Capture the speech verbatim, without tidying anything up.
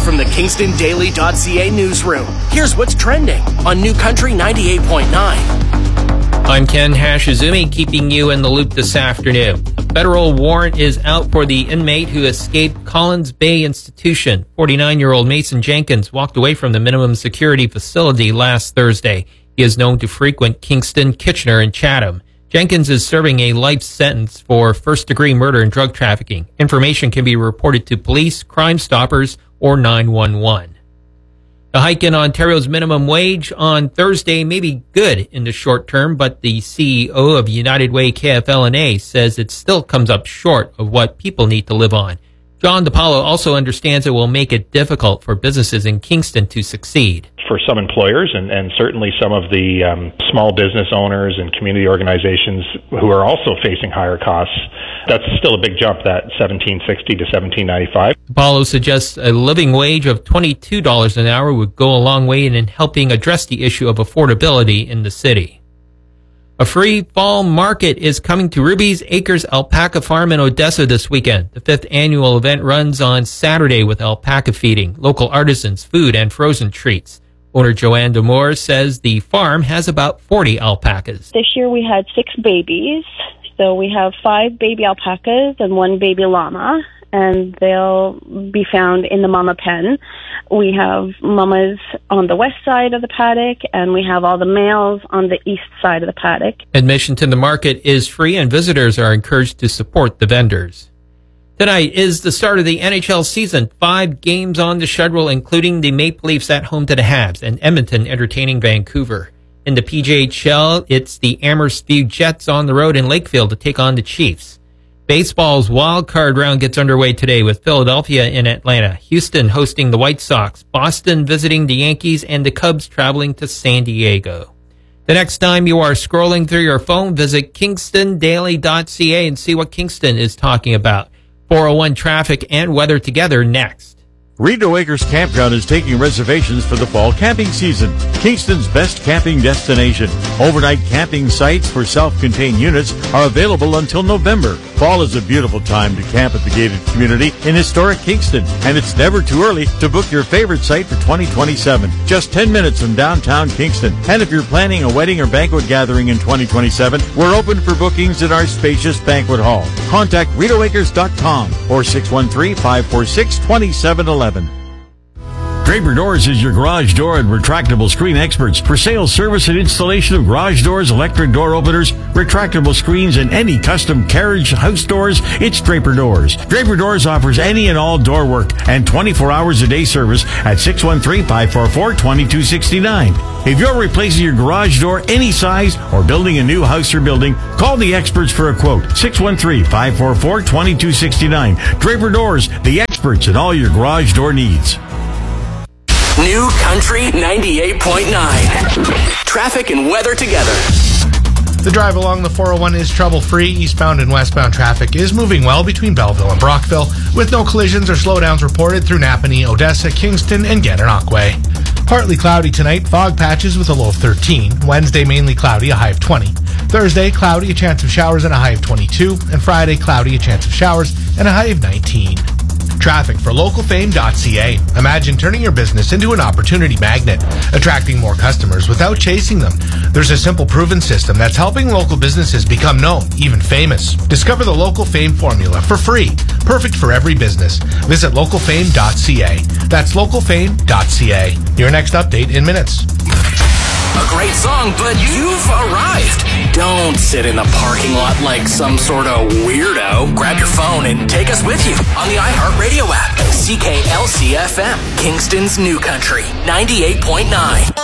from the Kingston Daily dot C A newsroom, here's what's trending on New Country ninety-eight point nine. I'm Ken Hashizumi, keeping you in the loop this afternoon. A federal warrant is out for the inmate who escaped Collins Bay Institution. forty-nine-year-old Mason Jenkins walked away from the minimum security facility last Thursday. He is known to frequent Kingston, Kitchener, and Chatham. Jenkins is serving a life sentence for first-degree murder and drug trafficking. Information can be reported to police, Crime Stoppers, or nine one one. The hike in Ontario's minimum wage on Thursday may be good in the short term, but the C E O of United Way K F L N A says it still comes up short of what people need to live on. John DePaulo also understands it will make it difficult for businesses in Kingston to succeed. For some employers and, and certainly some of the um, small business owners and community organizations who are also facing higher costs, that's still a big jump, that seventeen sixty to seventeen ninety-five. DePaulo suggests a living wage of twenty-two dollars an hour would go a long way in helping address the issue of affordability in the city. A free fall market is coming to Ruby's Acres Alpaca Farm in Odessa this weekend. The fifth annual event runs on Saturday with alpaca feeding, local artisans, food, and frozen treats. Owner Joanne Demore says the farm has about forty alpacas. This year we had six babies. So we have five baby alpacas and one baby llama, and they'll be found in the mama pen. We have mamas on the west side of the paddock, and we have all the males on the east side of the paddock. Admission to the market is free, and visitors are encouraged to support the vendors. Tonight is the start of the N H L season. Five games on the schedule, including the Maple Leafs at home to the Habs and Edmonton entertaining Vancouver. In the P J H L, it's the Amherst View Jets on the road in Lakefield to take on the Chiefs. Baseball's wild card round gets underway today with Philadelphia in Atlanta, Houston hosting the White Sox, Boston visiting the Yankees, and the Cubs traveling to San Diego. The next time you are scrolling through your phone, visit Kingston Daily dot C A and see what Kingston is talking about. four oh one traffic and weather together next. Rideau Acres Campground is taking reservations for the fall camping season. Kingston's best camping destination. Overnight camping sites for self-contained units are available until November. Fall is a beautiful time to camp at the gated community in historic Kingston, and it's never too early to book your favorite site for twenty twenty-seven. Just ten minutes from downtown Kingston. And if you're planning a wedding or banquet gathering in twenty twenty-seven, we're open for bookings in our spacious banquet hall. Contact Rideau Acres dot com or six one three, five four six, two seven one one. Draper Doors is your garage door and retractable screen experts for sales, service, and installation of garage doors, electric door openers, retractable screens, and any custom carriage house doors. It's Draper Doors. Draper Doors offers any and all door work and twenty-four hours a day service at six one three, five four four, two two six nine. If you're replacing your garage door any size or building a new house or building, call the experts for a quote. six one three, five four four, two two six nine. Draper Doors, the experts in all your garage door needs. New Country ninety-eight point nine. Traffic and weather together. The drive along the four oh one is trouble-free. Eastbound and westbound traffic is moving well between Belleville and Brockville, with no collisions or slowdowns reported through Napanee, Odessa, Kingston, and Gananoque. Partly cloudy tonight, fog patches with a low of thirteen. Wednesday, mainly cloudy, a high of twenty. Thursday, cloudy, a chance of showers and a high of twenty-two. And Friday, cloudy, a chance of showers and a high of nineteen. Traffic for local fame dot C A. Imagine turning your business into an opportunity magnet, attracting more customers without chasing them. There's a simple, proven system that's helping local businesses become known, even famous. Discover the Local Fame formula for free, perfect for every business. Visit local fame dot C A. That's local fame dot C A. Your next update in minutes. A great song, but you've arrived. Don't sit in the parking lot like some sort of weirdo. Grab your phone and take us with you on the iHeartRadio app. C K L C F M, Kingston's New Country, ninety-eight point nine.